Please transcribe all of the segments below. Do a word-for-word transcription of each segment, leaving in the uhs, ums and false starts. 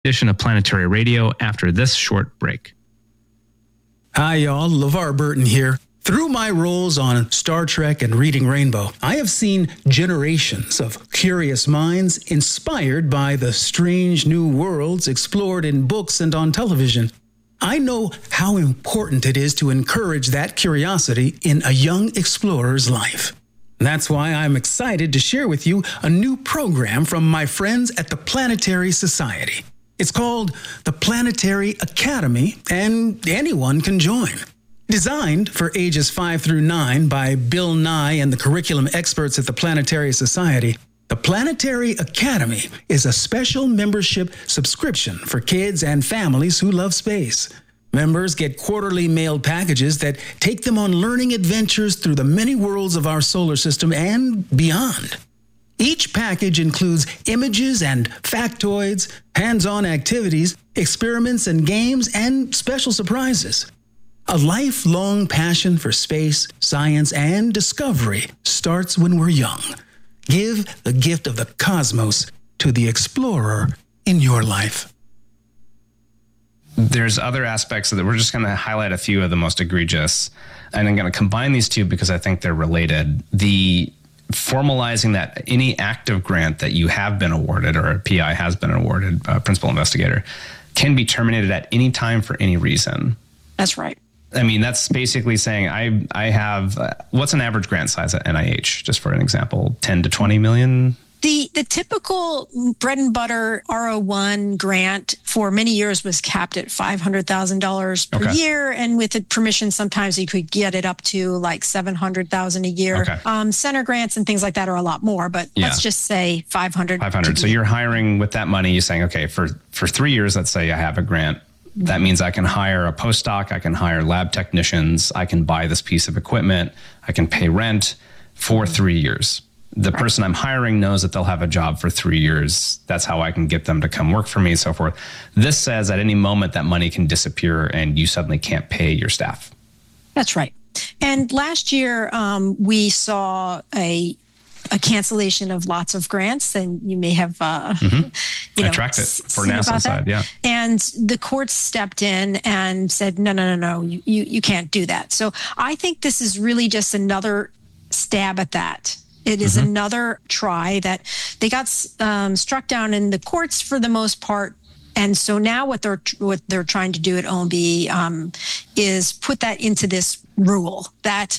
Edition of Planetary Radio after this short break. Hi, y'all. LeVar Burton here. Through my roles on Star Trek and Reading Rainbow, I have seen generations of curious minds inspired by the strange new worlds explored in books and on television. I know how important it is to encourage that curiosity in a young explorer's life. That's why I'm excited to share with you a new program from my friends at the Planetary Society. It's called the Planetary Academy, and anyone can join. Designed for ages five through nine by Bill Nye and the curriculum experts at the Planetary Society, the Planetary Academy is a special membership subscription for kids and families who love space. Members get quarterly mailed packages that take them on learning adventures through the many worlds of our solar system and beyond. Each package includes images and factoids, hands-on activities, experiments and games, and special surprises. A lifelong passion for space, science, and discovery starts when we're young. Give the gift of the cosmos to the explorer in your life. There's other aspects of that. We're just going to highlight a few of the most egregious, and I'm going to combine these two because I think they're related. The formalizing that any active grant that you have been awarded or a P I has been awarded, a principal investigator, can be terminated at any time for any reason. That's right. I mean, that's basically saying I I have, uh, what's an average grant size at N I H, just for an example, ten to twenty million? The the typical bread and butter R O one grant for many years was capped at five hundred thousand dollars per Okay. year. And with the permission, sometimes you could get it up to like seven hundred thousand dollars a year. Okay. Um, center grants and things like that are a lot more, but Yeah. let's just say five hundred. five hundred. So you're hiring with that money, you're saying, okay, for, for three years, let's say I have a grant. That means I can hire a postdoc, I can hire lab technicians, I can buy this piece of equipment, I can pay rent for three years. The Right. person I'm hiring knows that they'll have a job for three years. That's how I can get them to come work for me, so forth. This says at any moment that money can disappear and you suddenly can't pay your staff. That's right. And last year, um, we saw a a cancellation of lots of grants, and you may have, uh, Mm-hmm. you I know, tracked it s- for seen NASA about that. side, yeah. And the courts stepped in and said, no, no, no, no, you, you, you can't do that. So I think this is really just another stab at that. It is Mm-hmm. another try that they got um, struck down in the courts for the most part. And so now what they're what they're trying to do at O M B um, is put that into this rule that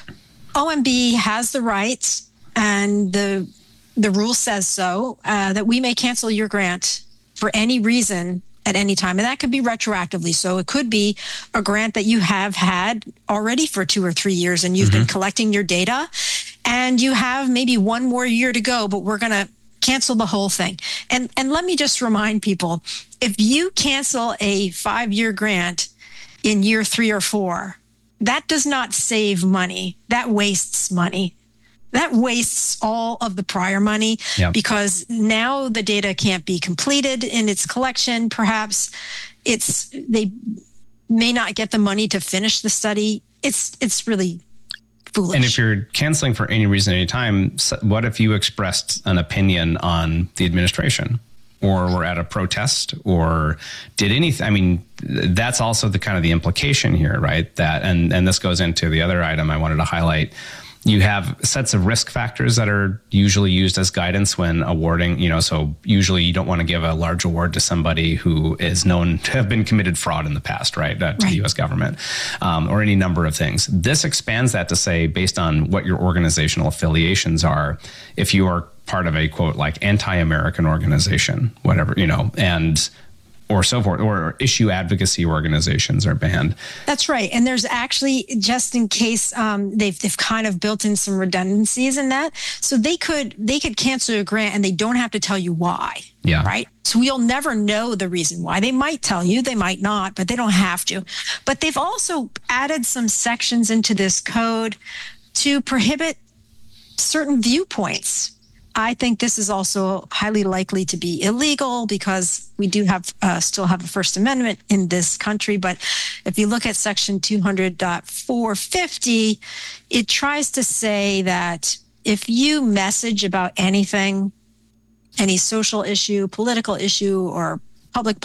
O M B has the rights, and the the rule says so, uh, that we may cancel your grant for any reason at any time. And that could be retroactively. So it could be a grant that you have had already for two or three years and you've Mm-hmm. been collecting your data and you have maybe one more year to go, but we're going to cancel the whole thing. And and let me just remind people, if you cancel a five-year grant in year three or four, that does not save money. That wastes money. That wastes all of the prior money Yep. because now the data can't be completed in its collection. Perhaps it's they may not get the money to finish the study. It's it's really foolish. And if you're canceling for any reason, any time, so what if you expressed an opinion on the administration, or were at a protest, or did anything? I mean, that's also the kind of the implication here, right? That and and this goes into the other item I wanted to highlight. You have sets of risk factors that are usually used as guidance when awarding, you know, so usually you don't want to give a large award to somebody who is known to have been committed fraud in the past, right, uh, to Right. the U S government, um, or any number of things. This expands that to say, based on what your organizational affiliations are, if you are part of a, quote, like anti-American organization, whatever, you know, and or so forth, or issue advocacy organizations are banned. That's right. And there's actually, just in case, um, they've they've kind of built in some redundancies in that. So they could they could cancel a grant and they don't have to tell you why. Yeah. Right. So we'll never know the reason why. They might tell you, they might not, but they don't have to. But they've also added some sections into this code to prohibit certain viewpoints. I think this is also highly likely to be illegal because we do have uh, still have a First Amendment in this country. But if you look at Section two hundred point four fifty, it tries to say that if you message about anything, any social issue, political issue, or public